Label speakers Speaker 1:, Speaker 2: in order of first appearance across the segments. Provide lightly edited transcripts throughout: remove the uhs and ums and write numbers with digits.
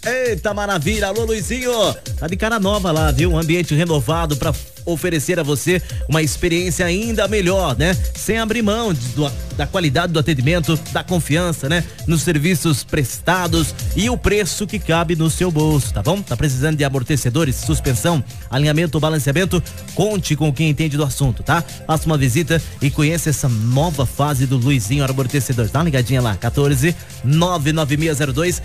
Speaker 1: Eita maravilha, alô Luizinho, tá de cara nova lá, viu? Um ambiente renovado pra oferecer a você uma experiência ainda melhor, né? Sem abrir mão da qualidade do atendimento, da confiança, né? Nos serviços prestados e o preço que cabe no seu bolso, tá bom? Tá precisando de amortecedores, suspensão, alinhamento, balanceamento? Conte com quem entende do assunto, tá? Faça uma visita e conheça essa nova fase do Luizinho Amortecedores. Dá uma ligadinha lá, 14 99602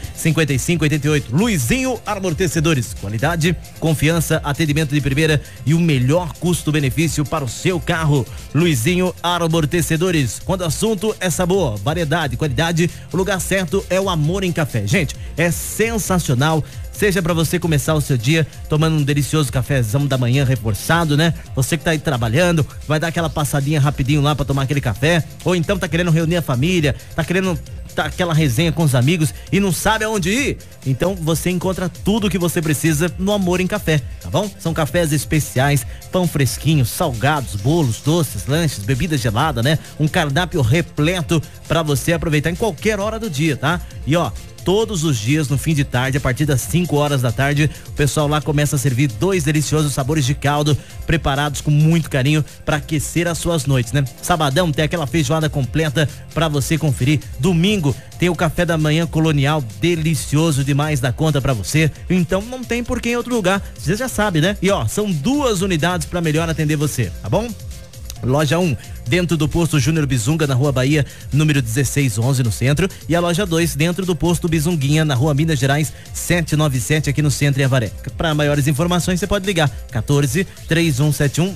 Speaker 1: 5588. Luizinho Amortecedores, qualidade, confiança, atendimento de primeira e o melhor custo-benefício para o seu carro. Luizinho Amortecedores. Quando o assunto é sabor, variedade, qualidade, o lugar certo é o Amor em Café. Gente, é sensacional. Seja para você começar o seu dia tomando um delicioso cafezão da manhã reforçado, né? Você que tá aí trabalhando, vai dar aquela passadinha rapidinho lá para tomar aquele café, ou então tá querendo reunir a família, tá querendo aquela resenha com os amigos e não sabe aonde ir, então você encontra tudo o que você precisa no Amor em Café, tá bom? São cafés especiais, pão fresquinho, salgados, bolos, doces, lanches, bebida gelada, né? Um cardápio repleto para você aproveitar em qualquer hora do dia, tá? E ó, todos os dias, no fim de tarde, a partir das 5 horas da tarde, o pessoal lá começa a servir 2 deliciosos sabores de caldo, preparados com muito carinho para aquecer as suas noites, né? Sabadão tem aquela feijoada completa para você conferir. Domingo tem o café da manhã colonial, delicioso demais da conta para você. Então não tem por que em outro lugar, você já sabe, né? E ó, são 2 unidades para melhor atender você, tá bom? Loja 1, dentro do posto Júnior Bizunga, na Rua Bahia, número 1611, no centro. E a loja 2, dentro do posto Bizunguinha, na Rua Minas Gerais, 797, aqui no centro, em Avaré. Para maiores informações, você pode ligar 14 3171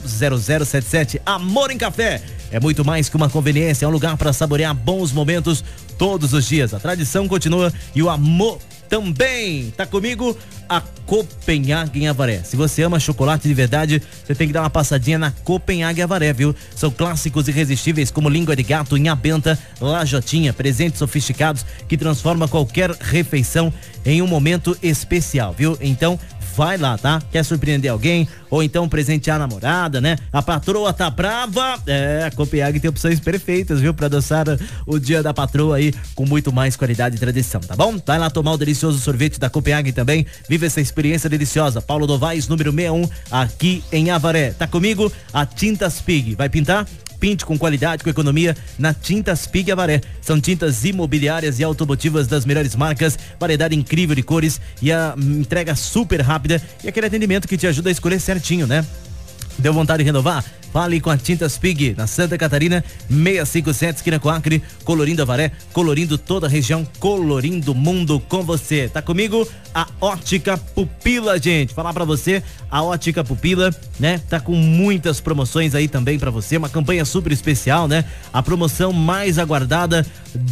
Speaker 1: 0077. Amor em Café é muito mais que uma conveniência, é um lugar para saborear bons momentos todos os dias. A tradição continua e o amor também. Tá comigo a Copenhague em Avaré. Se você ama chocolate de verdade, você tem que dar uma passadinha na Copenhague Avaré, viu? São clássicos irresistíveis como língua de gato, inhabenta, lajotinha, presentes sofisticados que transforma qualquer refeição em um momento especial, viu? Então vai lá, tá? Quer surpreender alguém? Ou então presentear a namorada, né? A patroa tá brava? A Copenhague tem opções perfeitas, viu? Pra adoçar o dia da patroa aí com muito mais qualidade e tradição, tá bom? Vai lá tomar o delicioso sorvete da Copenhague também. Viva essa experiência deliciosa. Paulo Novaes, número 61, aqui em Avaré. Tá comigo? A Tintas Pig. Vai pintar? Pinte com qualidade, com economia na Tintas Pig Avaré. São tintas imobiliárias e automotivas das melhores marcas, variedade incrível de cores e a entrega super rápida e aquele atendimento que te ajuda a escolher certinho, né? Deu vontade de renovar? Fale com a Tintas Pig, na Santa Catarina, 657, esquina com Acre, colorindo Avaré, colorindo toda a região, colorindo o mundo com você. Tá comigo? A Ótica Pupila, gente. Falar pra você, a Ótica Pupila, né? Tá com muitas promoções aí também pra você, uma campanha super especial, né? A promoção mais aguardada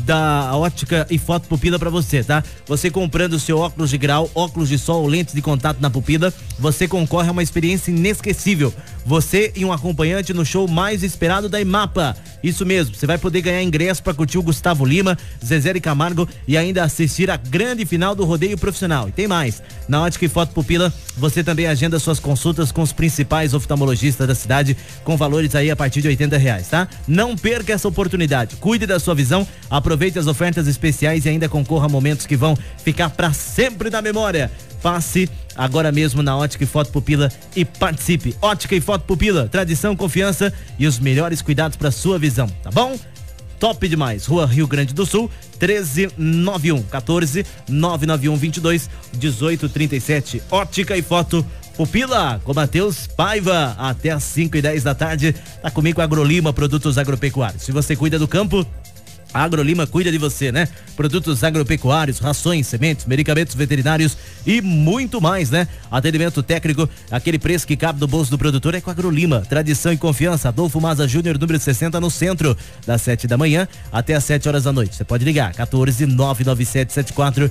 Speaker 1: da Ótica e Foto Pupila pra você, tá? Você comprando o seu óculos de grau, óculos de sol, lentes de contato na pupila, você concorre a uma experiência inesquecível. Você e um acompanhante no show mais esperado da IMAPA. Isso mesmo, você vai poder ganhar ingresso para curtir o Gustavo Lima, Zezé de Camargo e ainda assistir a grande final do rodeio profissional. E tem mais, na Ótica e Foto Pupila, você também agenda suas consultas com os principais oftalmologistas da cidade, com valores aí a partir de R$80, tá? Não perca essa oportunidade, cuide da sua visão, aproveite as ofertas especiais e ainda concorra a momentos que vão ficar para sempre na memória. Passe agora mesmo na Ótica e Foto Pupila e participe. Ótica e Foto Pupila, tradição, confiança e os melhores cuidados para sua visão, tá bom? Top demais. Rua Rio Grande do Sul, 1391, 14 991 22 1837. Ótica e Foto Pupila, com Matheus Paiva, até às 5h10 da tarde. Tá comigo a Agrolima, produtos agropecuários. Se você cuida do campo, a Agrolima cuida de você, né? Produtos agropecuários, rações, sementes, medicamentos veterinários e muito mais, né? Atendimento técnico, aquele preço que cabe no bolso do produtor é com a Agrolima. Tradição e confiança. Adolfo Maza Júnior, número 60, no centro, das 7 da manhã até às 7 horas da noite. Você pode ligar, 14 997 74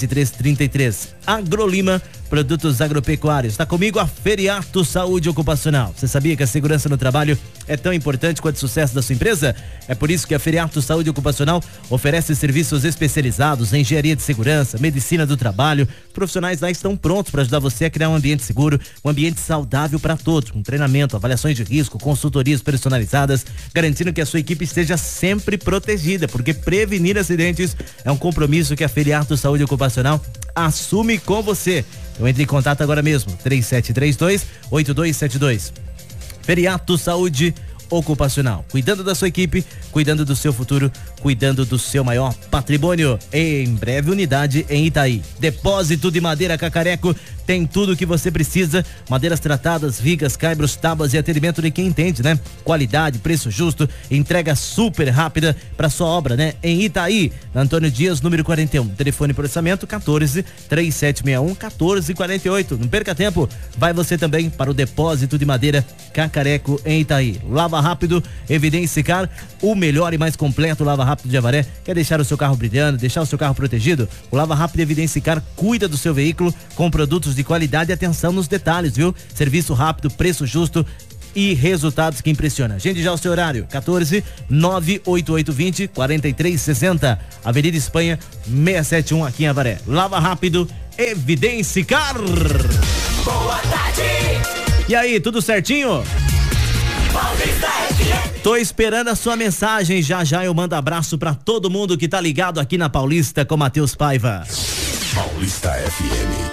Speaker 1: 7333. Agrolima, produtos agropecuários. Tá comigo a Feriato Saúde Ocupacional. Você sabia que a segurança no trabalho é tão importante quanto o sucesso da sua empresa? É por isso que a Feriato Saúde Ocupacional Ocupacional oferece serviços especializados em engenharia de segurança, medicina do trabalho. Os profissionais lá estão prontos para ajudar você a criar um ambiente seguro, um ambiente saudável para todos, com treinamento, avaliações de risco, consultorias personalizadas, garantindo que a sua equipe esteja sempre protegida, porque prevenir acidentes é um compromisso que a Feriato Saúde Ocupacional assume com você. Então entre em contato agora mesmo, 3732-8272. Feriato Saúde Ocupacional, cuidando da sua equipe, cuidando do seu futuro, cuidando do seu maior patrimônio. Em breve, unidade em Itaí. Depósito de madeira Cacareco tem tudo o que você precisa: madeiras tratadas, vigas, caibros, tábuas e atendimento de quem entende, né? Qualidade, preço justo, entrega super rápida para sua obra, né? Em Itaí, na Antônio Dias, número 41. Telefone por orçamento 14-3761-1448. Não perca tempo, vai você também para o Depósito de Madeira Cacareco em Itaí. Lava Rápido Evidencicar, o melhor e mais completo Lava Rápido de Avaré. Quer deixar o seu carro brilhando, deixar o seu carro protegido? O Lava Rápido Evidencicar cuida do seu veículo com produtos de qualidade e atenção nos detalhes, viu? Serviço rápido, preço justo e resultados que impressionam. Agende já o seu horário, 14-98820-4360, Avenida Espanha 671 aqui em Avaré. Lava Rápido Evidencicar.
Speaker 2: Boa tarde.
Speaker 1: E aí, tudo certinho? Tô esperando a sua mensagem, já eu mando abraço pra todo mundo que tá ligado aqui na Paulista com Matheus Paiva.
Speaker 3: Paulista FM.